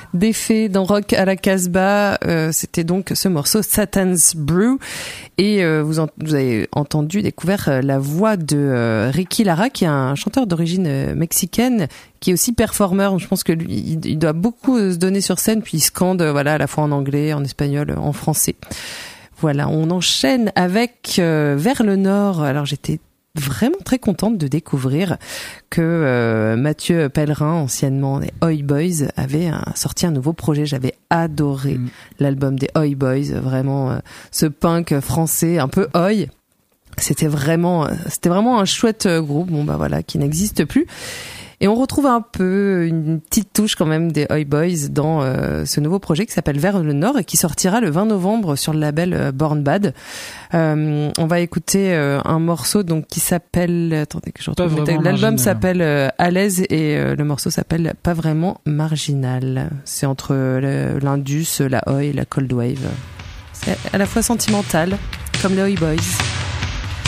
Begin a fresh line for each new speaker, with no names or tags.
d'effets dans Rock à la Casbah. C'était donc ce morceau Satan's Brew. Et vous avez découvert la voix de Ricky Lara, qui est un chanteur d'origine mexicaine, qui est aussi performeur. Je pense que lui, il doit beaucoup se donner sur scène, puis il scande à la fois en anglais, en espagnol, en français. Voilà, on enchaîne avec Vers le Nord. Alors j'étais vraiment très contente de découvrir que Mathieu Pellerin, anciennement des Oi Boys, avait sorti un nouveau projet. J'avais adoré l'album des Oi Boys, vraiment ce punk français un peu oi. C'était vraiment un chouette groupe, qui n'existe plus. Et on retrouve un peu une petite touche quand même des Oi Boys dans ce nouveau projet qui s'appelle Vers le Nord et qui sortira le 20 novembre sur le label Born Bad. On va écouter un morceau donc qui s'appelle... Attendez que je retrouve. L'album s'appelle À l'aise et le morceau s'appelle Pas vraiment marginal. C'est entre l'Indus, la Oi et la Cold Wave. C'est à la fois sentimental, comme les Oi Boys.